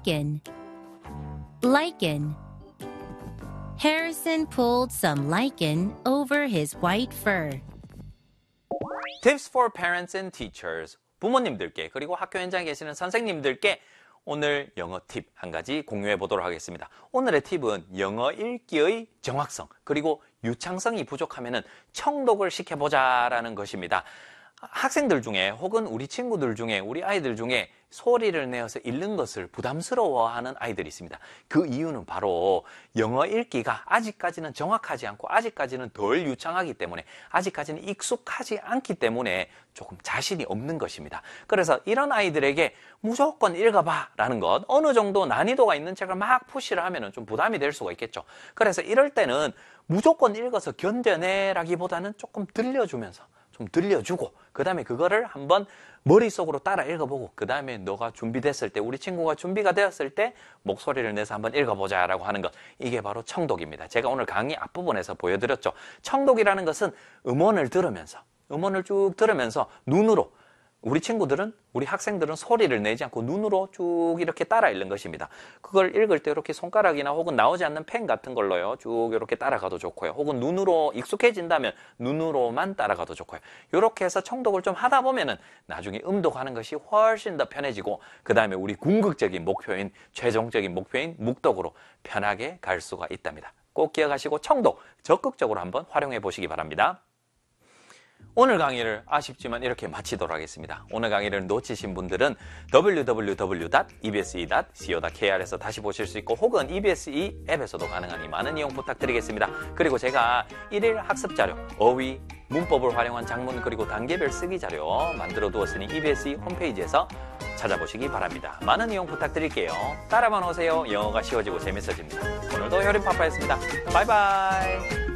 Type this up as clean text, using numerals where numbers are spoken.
lichen. Lichen. Harrison pulled some lichen over his white fur. Tips for parents and teachers. 부모님들께 그리고 학교 현장에 계시는 선생님들께 오늘 영어 팁 한 가지 공유해 보도록 하겠습니다. 오늘의 팁은 영어 읽기의 정확성 그리고 유창성이 부족하면 청독을 시켜보자라는 것입니다. 학생들 중에 혹은 우리 친구들 중에 우리 아이들 중에 소리를 내어서 읽는 것을 부담스러워하는 아이들이 있습니다. 그 이유는 바로 영어 읽기가 아직까지는 정확하지 않고 아직까지는 덜 유창하기 때문에 아직까지는 익숙하지 않기 때문에 조금 자신이 없는 것입니다. 그래서 이런 아이들에게 무조건 읽어봐 라는 것, 어느 정도 난이도가 있는 책을 막 푸시를 하면 좀 부담이 될 수가 있겠죠. 그래서 이럴 때는 무조건 읽어서 견뎌내라기보다는 조금 들려주면서 좀 들려주고 그 다음에 그거를 한번 머릿속으로 따라 읽어보고 그 다음에 너가 준비됐을 때 우리 친구가 준비가 되었을 때 목소리를 내서 한번 읽어보자 라고 하는 것, 이게 바로 청독입니다. 제가 오늘 강의 앞부분에서 보여드렸죠. 청독이라는 것은 음원을 쭉 들으면서 눈으로, 우리 친구들은, 우리 학생들은 소리를 내지 않고 눈으로 쭉 이렇게 따라 읽는 것입니다. 그걸 읽을 때 이렇게 손가락이나 혹은 나오지 않는 펜 같은 걸로요, 쭉 이렇게 따라가도 좋고요. 혹은 눈으로 익숙해진다면 눈으로만 따라가도 좋고요. 이렇게 해서 청독을 좀 하다 보면은 나중에 음독하는 것이 훨씬 더 편해지고 그 다음에 우리 궁극적인 목표인, 최종적인 목표인 묵독으로 편하게 갈 수가 있답니다. 꼭 기억하시고 청독 적극적으로 한번 활용해 보시기 바랍니다. 오늘 강의를 아쉽지만 이렇게 마치도록 하겠습니다. 오늘 강의를 놓치신 분들은 www.ebse.co.kr에서 다시 보실 수 있고 혹은 EBSE 앱에서도 가능하니 많은 이용 부탁드리겠습니다. 그리고 제가 1일 학습 자료, 어휘, 문법을 활용한 장문 그리고 단계별 쓰기 자료 만들어 두었으니 EBSE 홈페이지에서 찾아보시기 바랍니다. 많은 이용 부탁드릴게요. 따라만 오세요. 영어가 쉬워지고 재밌어집니다. 오늘도 효림파파였습니다. 바이바이.